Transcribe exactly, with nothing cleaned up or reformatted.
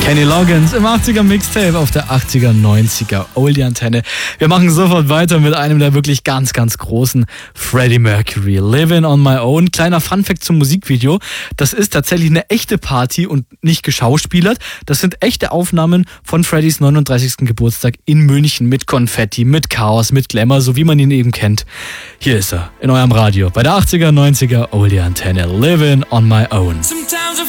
Kenny Loggins im achtziger Mixtape auf der achtziger, neunziger Oldie-Antenne. Wir machen sofort weiter mit einem der wirklich ganz, ganz großen, Freddie Mercury, Living on My Own. Kleiner Funfact zum Musikvideo. Das ist tatsächlich eine echte Party und nicht geschauspielert. Das sind echte Aufnahmen von Freddys neununddreißigsten Geburtstag in München mit Konfetti, mit Chaos, mit Glamour, so wie man ihn eben kennt. Hier ist er, in eurem Radio, bei der achtziger, neunziger Oldie-Antenne, Living on My Own.